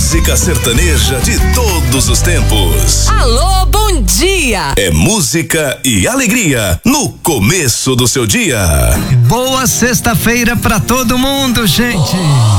música sertaneja de todos os tempos. Alô, bom dia! É música e alegria no começo do seu dia. Boa sexta-feira pra todo mundo, gente.